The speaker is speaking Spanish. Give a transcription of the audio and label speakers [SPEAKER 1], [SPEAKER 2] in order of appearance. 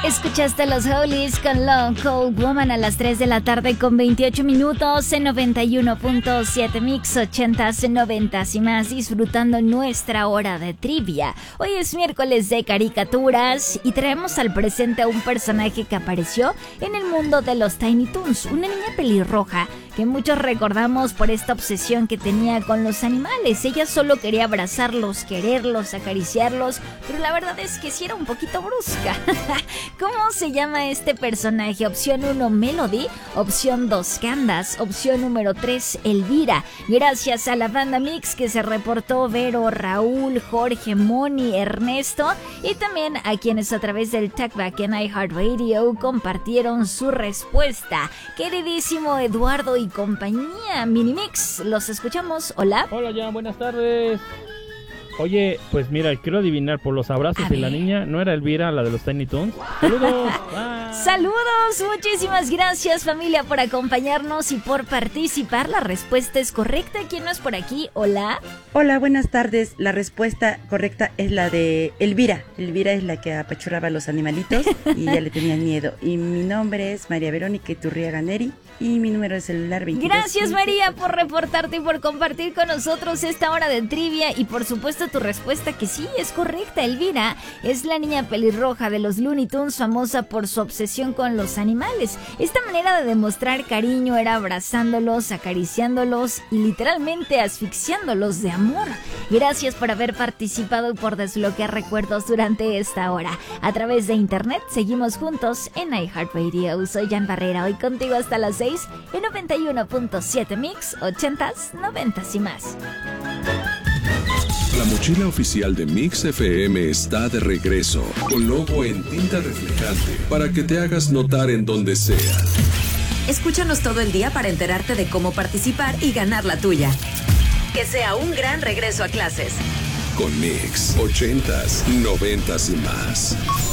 [SPEAKER 1] Escuchaste los Hollies con Long Cold Woman a las 3 de la tarde con 28 minutos en 91.7 Mix 80s, 90s y más, disfrutando nuestra hora de trivia. Hoy es miércoles de caricaturas y traemos al presente a un personaje que apareció en el mundo de los Tiny Toons, una niña pelirroja que muchos recordamos por esta obsesión que tenía con los animales. Ella solo quería abrazarlos, quererlos, acariciarlos, pero la verdad es que sí era un poquito brusca. ¿Cómo se llama este personaje? Opción 1, Melody. Opción 2, Candace. Opción número 3, Elvira. Gracias a la banda Mix que se reportó: Vero, Raúl, Jorge, Moni, Ernesto, y también a quienes a través del Talkback en iHeartRadio compartieron su respuesta. Queridísimo Eduardo y compañía, Minimix, los escuchamos. Hola.
[SPEAKER 2] Hola, Jan, buenas tardes. Oye, pues mira, quiero adivinar por los abrazos de la niña. ¿No era Elvira, la de los Tiny Toons? ¡Saludos!
[SPEAKER 1] Saludos, muchísimas gracias, familia, por acompañarnos y por participar. La respuesta es correcta. ¿Quién no es por aquí? Hola.
[SPEAKER 3] Hola, buenas tardes. La respuesta correcta es la de Elvira. Elvira es la que apachurraba a los animalitos y ya le tenían miedo. Y mi nombre es María Verónica Iturriaga Neri y mi número de celular 22.
[SPEAKER 1] Gracias, María, por reportarte y por compartir con nosotros esta hora de trivia. Y por supuesto tu respuesta que sí es correcta. Elvira es la niña pelirroja de los Looney Tunes, famosa por su obsesión con los animales. Esta manera de demostrar cariño era abrazándolos, acariciándolos y literalmente asfixiándolos de amor. Gracias por haber participado y por desbloquear recuerdos durante esta hora. A través de internet seguimos juntos en iHeartRadio. Soy Jan Barrera, hoy contigo hasta las 6 en 91.7 Mix 80s, 90s y más.
[SPEAKER 4] La mochila oficial de Mix FM está de regreso, con logo en tinta reflejante, para que te hagas notar en donde sea.
[SPEAKER 5] Escúchanos todo el día para enterarte de cómo participar y ganar la tuya. Que sea un gran regreso a clases.
[SPEAKER 4] Con Mix, 80s, 90s y más.